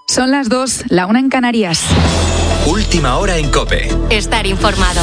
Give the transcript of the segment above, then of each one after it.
Son las 2, la 1 en Canarias. Última hora en COPE. Estar informado.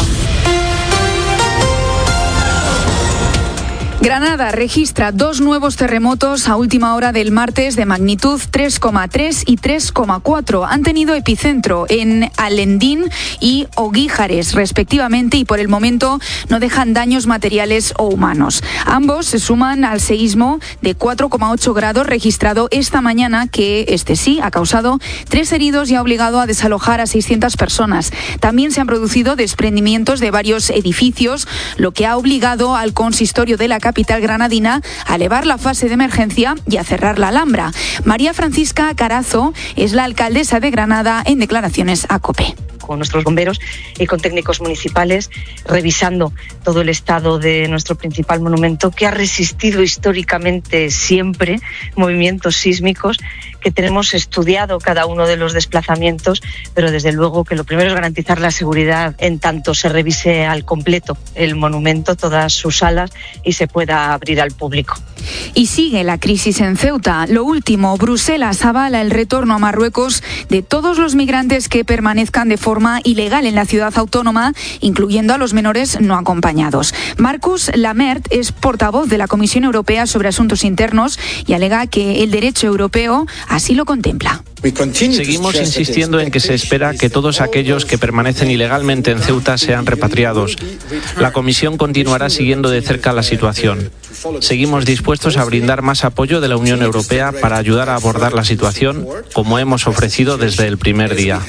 Granada registra 2 nuevos terremotos a última hora del martes de magnitud 3,3 y 3,4. Han tenido epicentro en Alendín y Oguíjares, respectivamente, y por el momento no dejan daños materiales o humanos. Ambos se suman al seísmo de 4,8 grados registrado esta mañana, que este sí ha causado 3 heridos y ha obligado a desalojar a 600 personas. También se han producido desprendimientos de varios edificios, lo que ha obligado al consistorio de la capital granadina a elevar la fase de emergencia y a cerrar la Alhambra. María Francisca Carazo es la alcaldesa de Granada en declaraciones a COPE. Con nuestros bomberos y con técnicos municipales, revisando todo el estado de nuestro principal monumento, que ha resistido históricamente siempre movimientos sísmicos, que tenemos estudiado cada uno de los desplazamientos, pero desde luego que lo primero es garantizar la seguridad en tanto se revise al completo el monumento, todas sus salas, y se pueda abrir al público. Y sigue la crisis en Ceuta. Lo último, Bruselas avala el retorno a Marruecos de todos los migrantes que permanezcan de forma ilegal en la ciudad autónoma, incluyendo a los menores no acompañados. Marcus Lamert es portavoz de la Comisión Europea sobre Asuntos Internos y alega que el derecho europeo así lo contempla. Seguimos insistiendo en que se espera que todos aquellos que permanecen ilegalmente en Ceuta sean repatriados. La Comisión continuará siguiendo de cerca la situación. Seguimos dispuestos a brindar más apoyo de la Unión Europea para ayudar a abordar la situación, como hemos ofrecido desde el primer día.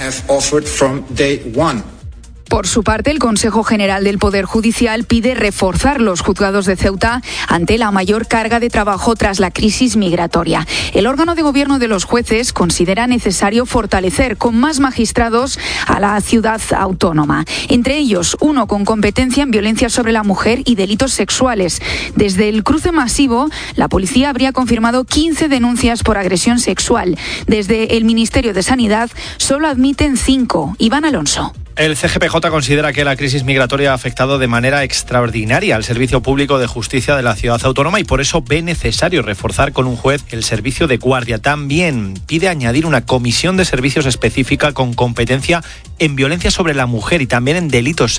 Por su parte, el Consejo General del Poder Judicial pide reforzar los juzgados de Ceuta ante la mayor carga de trabajo tras la crisis migratoria. El órgano de gobierno de los jueces considera necesario fortalecer con más magistrados a la ciudad autónoma. Entre ellos, uno con competencia en violencia sobre la mujer y delitos sexuales. Desde el cruce masivo, la policía habría confirmado 15 denuncias por agresión sexual. Desde el Ministerio de Sanidad solo admiten 5. Iván Alonso. El CGPJ considera que la crisis migratoria ha afectado de manera extraordinaria al Servicio Público de Justicia de la Ciudad Autónoma y por eso ve necesario reforzar con un juez el servicio de guardia. También pide añadir una comisión de servicios específica con competencia en violencia sobre la mujer y también en delitos sexuales.